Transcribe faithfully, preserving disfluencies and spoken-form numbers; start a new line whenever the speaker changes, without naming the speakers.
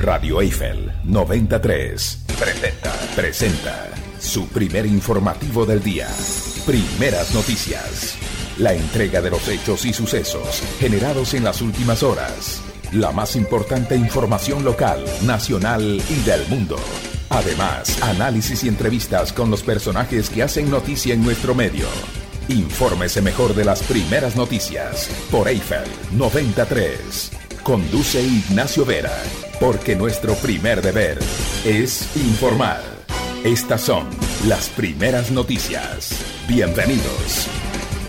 Radio Eiffel noventa y tres presenta, presenta su primer informativo del día. Primeras noticias. La entrega de los hechos y sucesos generados en las últimas horas. La más importante información local, nacional y del mundo. Además, análisis y entrevistas con los personajes que hacen noticia en nuestro medio. Infórmese mejor de las primeras noticias por Eiffel noventa y tres. Conduce Ignacio Vera, porque nuestro primer deber es informar. Estas son las primeras noticias. Bienvenidos.